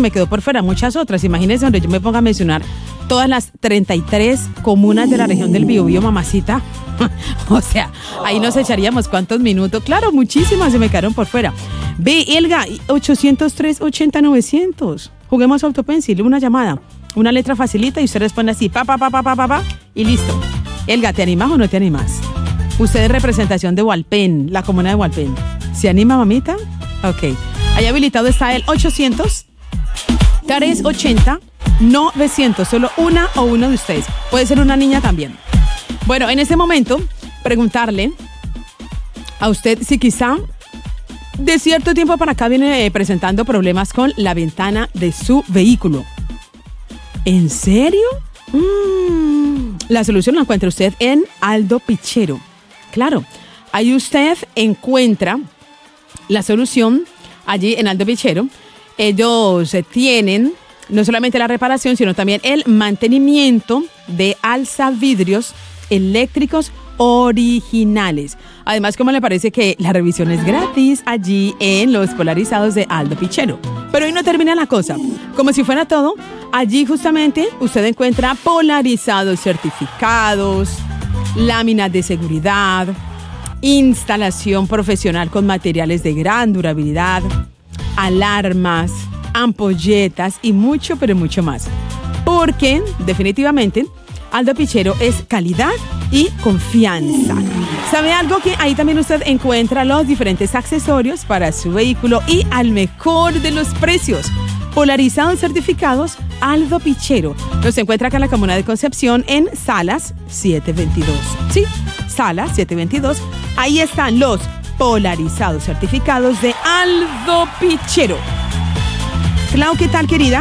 me quedó por fuera muchas otras. Imagínense donde yo me ponga a mencionar todas las 33 comunas de la región del Biobío, mamacita. O sea, ahí nos echaríamos cuántos minutos. Claro, muchísimas se me quedaron por fuera. Ve, Elga, 803-80-900. Juguemos Autopencil, una llamada, una letra facilita y usted responde así, pa, y listo. Elga, ¿te animas o no te animas? Usted es representación de Hualpén, la comuna de Hualpén. ¿Se anima, mamita? Ok. Ahí habilitado está el 800-380-900. Solo una o uno de ustedes. Puede ser una niña también. Bueno, en este momento, preguntarle a usted si quizá de cierto tiempo para acá viene presentando problemas con la ventana de su vehículo. ¿En serio? La solución la encuentra usted en Aldo Pichero. Claro, ahí usted encuentra la solución allí en Aldo Pichero. Ellos tienen no solamente la reparación, sino también el mantenimiento de alzavidrios eléctricos originales. Además, ¿cómo le parece que la revisión es gratis allí en los polarizados de Aldo Pichero? Pero ahí no termina la cosa. Como si fuera todo, allí justamente usted encuentra polarizados certificados, láminas de seguridad, instalación profesional con materiales de gran durabilidad, alarmas, ampolletas y mucho, pero mucho más. Porque, definitivamente, Aldo Pichero es calidad y confianza. ¿Sabe algo? Que ahí también usted encuentra los diferentes accesorios para su vehículo y al mejor de los precios. Polarizados certificados Aldo Pichero. Los encuentra acá en la comuna de Concepción en Salas 722. Sí, Salas 722. Ahí están los polarizados certificados de Aldo Pichero. Clau, ¿qué tal, querida?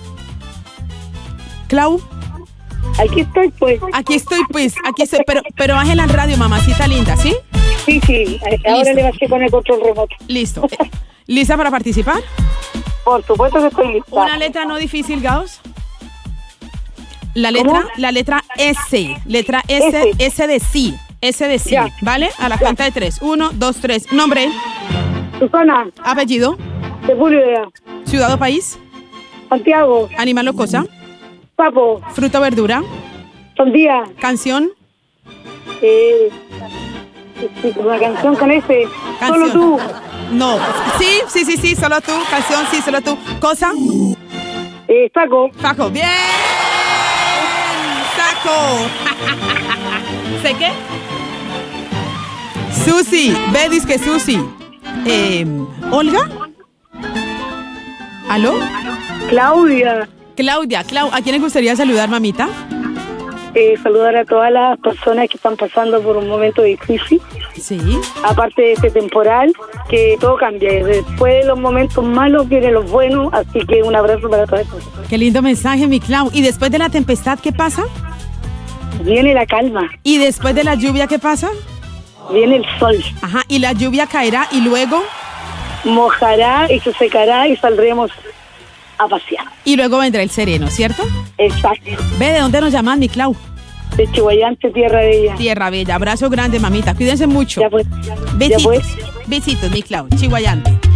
Clau. Aquí estoy, pues. Aquí estoy, pero baje la radio, mamacita linda, ¿sí? Sí, ahora listo. Le bajé con el control remoto. Listo. ¿Lista para participar? Por supuesto que estoy lista. Una letra no difícil, Gauss. La letra S. Letra S. S de sí. S de sí, ya. ¿Vale? A la cuenta de 3. 1, 2, 3. Nombre. Susana. Apellido. Sepúlveda. Ciudad o país. Santiago. Animal o cosa. Papo. Fruta o verdura. Sandía. Canción. Una canción con ese. Canción. Solo tú. No. Sí, solo tú. Canción, sí, solo tú. Cosa. Saco. Saco. Bien. Saco. ¿Sé qué? Susi. Ve, dice que Susi. ¿Olga? ¿Aló? Claudia, ¿a quién le gustaría saludar, mamita? Saludar a todas las personas que están pasando por un momento difícil. Sí. Aparte de este temporal, que todo cambia. Después de los momentos malos vienen los buenos, así que un abrazo para todas las personas. Qué lindo mensaje, mi Clau. ¿Y después de la tempestad, qué pasa? Viene la calma. ¿Y después de la lluvia, qué pasa? Viene el sol. Ajá, y la lluvia caerá y luego... mojará y se secará y saldremos a pasear. Y luego vendrá el sereno, ¿cierto? Exacto. Ve, ¿de dónde nos llaman, mi Clau? De Chihuayante, Tierra Bella. Tierra Bella. Abrazo grande, mamita. Cuídense mucho. Ya pues. Besitos. Ya pues. Besitos, mi Clau. Chihuayante.